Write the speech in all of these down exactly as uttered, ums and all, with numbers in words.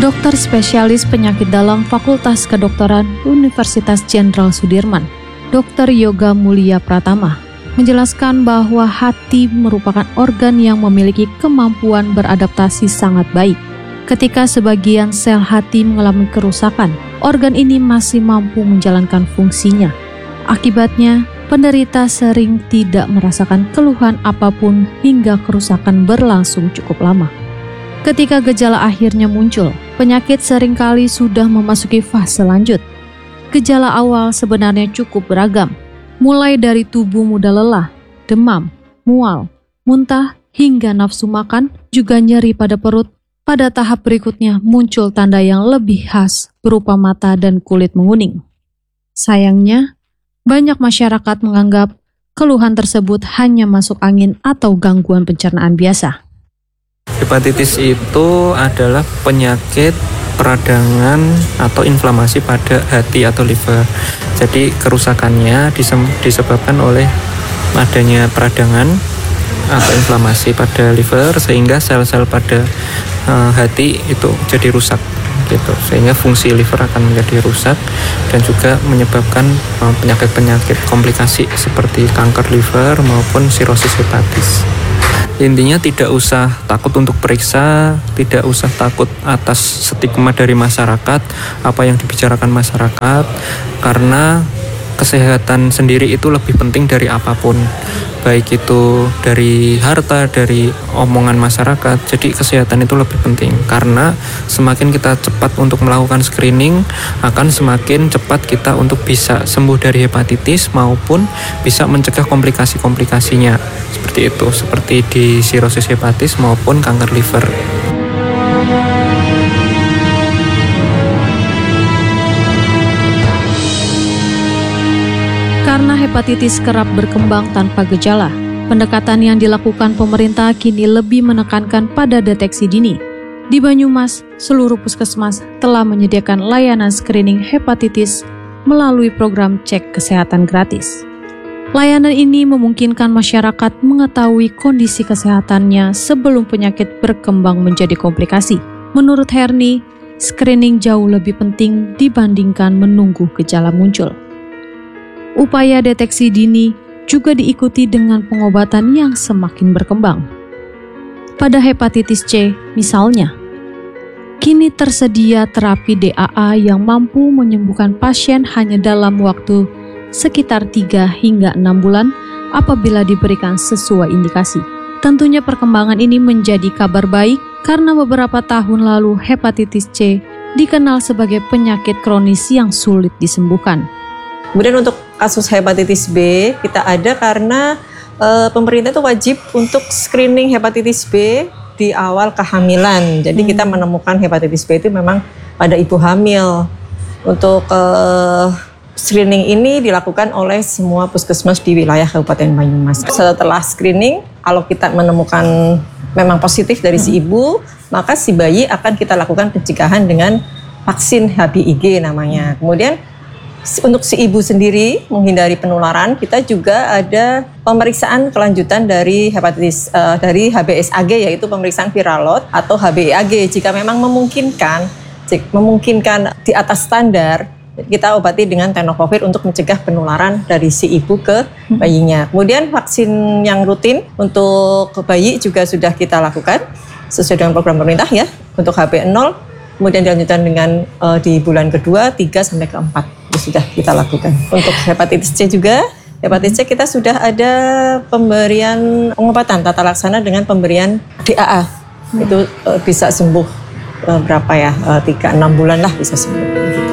dokter spesialis penyakit dalam Fakultas Kedokteran Universitas Jenderal Sudirman, dokter Yoga Mulia Pratama, menjelaskan bahwa hati merupakan organ yang memiliki kemampuan beradaptasi sangat baik. Ketika sebagian sel hati mengalami kerusakan, organ ini masih mampu menjalankan fungsinya. Akibatnya, penderita sering tidak merasakan keluhan apapun hingga kerusakan berlangsung cukup lama. Ketika gejala akhirnya muncul, penyakit seringkali sudah memasuki fase lanjut. Gejala awal sebenarnya cukup beragam, mulai dari tubuh mudah lelah, demam, mual, muntah, hingga nafsu makan, juga nyeri pada perut. Pada tahap berikutnya muncul tanda yang lebih khas berupa mata dan kulit menguning. Sayangnya, banyak masyarakat menganggap keluhan tersebut hanya masuk angin atau gangguan pencernaan biasa. Hepatitis itu adalah penyakit peradangan atau inflamasi pada hati atau liver. Jadi kerusakannya disebabkan oleh adanya peradangan atau inflamasi pada liver sehingga sel-sel pada uh, hati itu jadi rusak gitu. Sehingga fungsi liver akan menjadi rusak dan juga menyebabkan uh, penyakit-penyakit komplikasi seperti kanker liver maupun sirosis hepatis. Intinya tidak usah takut untuk periksa, tidak usah takut atas stigma dari masyarakat, apa yang dibicarakan masyarakat, karena kesehatan sendiri itu lebih penting dari apapun, baik itu dari harta, dari omongan masyarakat. Jadi kesehatan itu lebih penting, karena semakin kita cepat untuk melakukan screening, akan semakin cepat kita untuk bisa sembuh dari hepatitis maupun bisa mencegah komplikasi-komplikasinya. Seperti itu, seperti di sirosis hepatis maupun kanker liver. Karena hepatitis kerap berkembang tanpa gejala, pendekatan yang dilakukan pemerintah kini lebih menekankan pada deteksi dini. Di Banyumas, seluruh puskesmas telah menyediakan layanan screening hepatitis melalui program cek kesehatan gratis. Layanan ini memungkinkan masyarakat mengetahui kondisi kesehatannya sebelum penyakit berkembang menjadi komplikasi. Menurut Herni, screening jauh lebih penting dibandingkan menunggu gejala muncul. Upaya deteksi dini juga diikuti dengan pengobatan yang semakin berkembang. Pada hepatitis C, misalnya, kini tersedia terapi D A A yang mampu menyembuhkan pasien hanya dalam waktu sekitar tiga hingga enam bulan apabila diberikan sesuai indikasi. Tentunya perkembangan ini menjadi kabar baik karena beberapa tahun lalu hepatitis C dikenal sebagai penyakit kronis yang sulit disembuhkan. Kemudian untuk kasus hepatitis B, kita ada karena e, pemerintah itu wajib untuk screening hepatitis B di awal kehamilan. Jadi hmm. kita menemukan hepatitis B itu memang pada ibu hamil. Untuk e, screening ini dilakukan oleh semua puskesmas di wilayah Kabupaten Banyumas. Setelah screening, kalau kita menemukan memang positif dari si ibu, maka si bayi akan kita lakukan pencegahan dengan vaksin H B I G namanya. Kemudian untuk si ibu sendiri menghindari penularan, kita juga ada pemeriksaan kelanjutan dari hepatitis uh, dari H B S A G, yaitu pemeriksaan viral load atau H B I A G. Jika memang memungkinkan, jika memungkinkan di atas standar, kita obati dengan tenofovir untuk mencegah penularan dari si ibu ke bayinya. Kemudian vaksin yang rutin untuk bayi juga sudah kita lakukan sesuai dengan program pemerintah ya, untuk H B nol. Kemudian dilanjutkan dengan uh, di bulan kedua, tiga sampai keempat itu sudah kita lakukan. Untuk hepatitis C juga, hepatitis C kita sudah ada pemberian pengobatan tata laksana dengan pemberian D A A. Hmm. Itu uh, bisa sembuh uh, berapa ya, uh, tiga enam bulan lah bisa sembuh.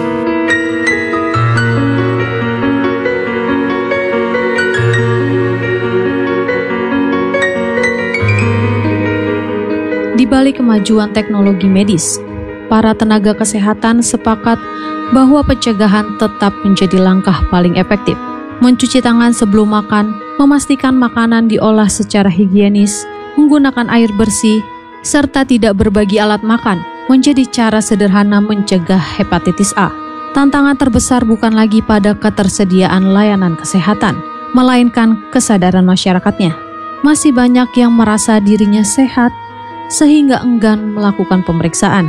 Di balik kemajuan teknologi medis, para tenaga kesehatan sepakat bahwa pencegahan tetap menjadi langkah paling efektif. Mencuci tangan sebelum makan, memastikan makanan diolah secara higienis, menggunakan air bersih, serta tidak berbagi alat makan menjadi cara sederhana mencegah hepatitis A. Tantangan terbesar bukan lagi pada ketersediaan layanan kesehatan, melainkan kesadaran masyarakatnya. Masih banyak yang merasa dirinya sehat sehingga enggan melakukan pemeriksaan.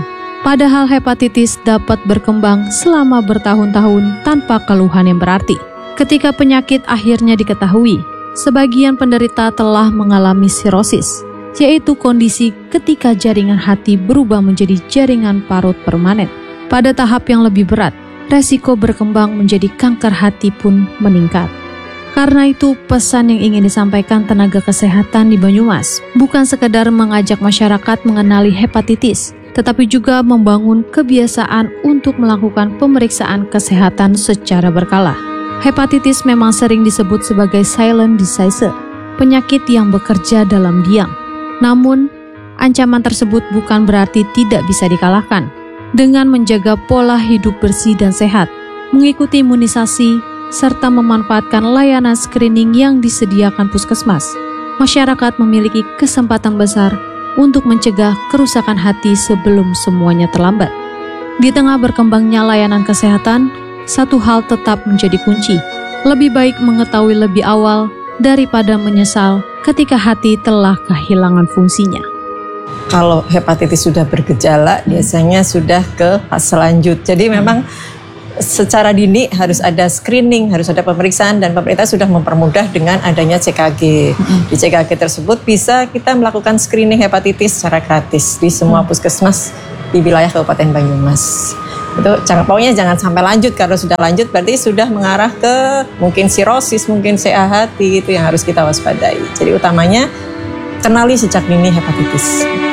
Padahal hepatitis dapat berkembang selama bertahun-tahun tanpa keluhan yang berarti. Ketika penyakit akhirnya diketahui, sebagian penderita telah mengalami sirosis, yaitu kondisi ketika jaringan hati berubah menjadi jaringan parut permanen. Pada tahap yang lebih berat, resiko berkembang menjadi kanker hati pun meningkat. Karena itu, pesan yang ingin disampaikan tenaga kesehatan di Banyumas bukan sekedar mengajak masyarakat mengenali hepatitis, tetapi juga membangun kebiasaan untuk melakukan pemeriksaan kesehatan secara berkala. Hepatitis memang sering disebut sebagai silent disease, penyakit yang bekerja dalam diam. Namun, ancaman tersebut bukan berarti tidak bisa dikalahkan. Dengan menjaga pola hidup bersih dan sehat, mengikuti imunisasi, serta memanfaatkan layanan screening yang disediakan puskesmas, masyarakat memiliki kesempatan besar untuk mencegah kerusakan hati sebelum semuanya terlambat. Di tengah berkembangnya layanan kesehatan, satu hal tetap menjadi kunci. Lebih baik mengetahui lebih awal daripada menyesal ketika hati telah kehilangan fungsinya. Kalau hepatitis sudah bergejala, biasanya sudah ke fase lanjut. Jadi memang secara dini harus ada screening, harus ada pemeriksaan, dan pemerintah sudah mempermudah dengan adanya C K G. Di C K G tersebut bisa kita melakukan screening hepatitis secara gratis di semua puskesmas di wilayah Kabupaten Banyumas. Itu jangan, pokoknya jangan sampai lanjut. Kalau sudah lanjut berarti sudah mengarah ke mungkin sirosis, mungkin C A hati, itu yang harus kita waspadai. Jadi utamanya kenali sejak dini hepatitis.